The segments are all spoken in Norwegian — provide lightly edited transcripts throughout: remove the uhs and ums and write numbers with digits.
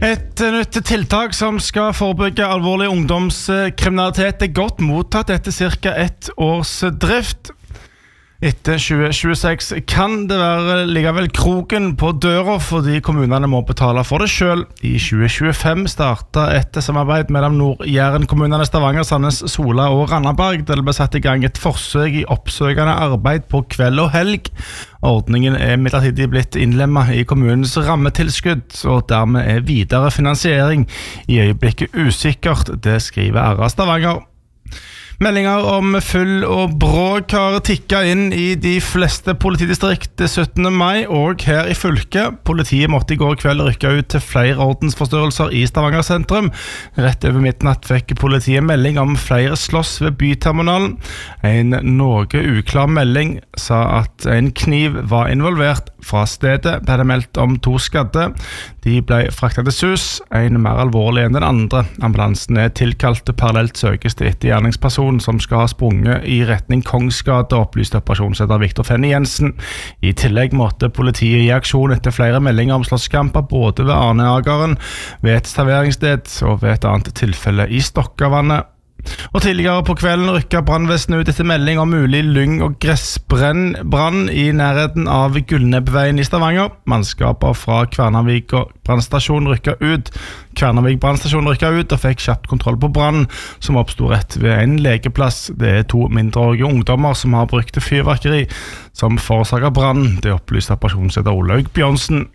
Et nytt tiltak som skal forebygge alvorlig ungdomskriminalitet godt mottatt etter cirka 1 års drift. Etter 2026 kan det være likevel kroken på døra fordi kommunene må betale for det selv. I 2025 startet et samarbeid mellom Nord-Jæren-kommunene Stavanger, Sandnes, Sola og Randaberg, der det ble satt i gang et forsøk i oppsøkende arbeid på kveld og helg. Ordningen midlertidig blitt innlemmet i kommunens rammetilskudd, og dermed videre finansiering i øyeblikket usikkert, det skriver RA Stavanger. Meldinger om full og bråk har tikket inn i de fleste politidistrikt 17. mai, og her i fylket. Politiet måtte i går kveld rykke ut til flere ordensforstyrrelser i Stavanger sentrum. Rett over midnatt fikk politiet melding om flere slåss ved byterminalen. En noe uklar melding sa at en kniv var involvert. Fra stedet ble det meldt om 2 skadde. De ble fraktet til SUS, en mer alvorlig enn den andre. Ambulansen tilkalt parallelt søkes til etter gjerningsperson som skal ha sprunget i retning Kongsgate, opplyste operasjonsleder Victor Fenny Jensen. I tillegg måtte politiet i aksjon etter flere meldinger om slåsskamper både ved Arneageren, ved et serveringssted og ved et annet tilfelle i Stokkavannet. Og tidligere på kvelden rykket brannvesenet ut etter melding om mulig lyng- og gressbrann i nærheten av Gullnebbveien i Stavanger. Mannskaper fra Kværnervik brannstasjon rykket ut. Kværnervik brannstasjon rykket ut og fikk kjapt kontroll på brann som oppstod rett ved en legeplass. Det 2 mindreårige ungdommer som har brukt fyrverkeri som forårsaket brann. Det opplyste operasjonsleder Olaug Bjørnsen.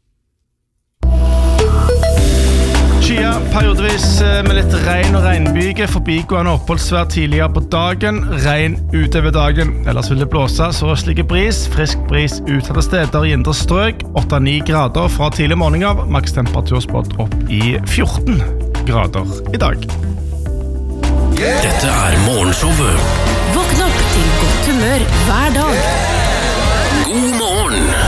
Skia, periodevis med litt regn og regnbyge, forbigående oppholdsvær tidligere på dagen, regn utover dagen. Ellers vil det blåse så slik bris, frisk bris utsatte steder i indre strøk, 8-9 grader fra tidlig morgen av, maks temperatur spådd opp i 14 grader i dag. Dette Morgenshowet. Våkn opp til godt humør hver dag. God morgen!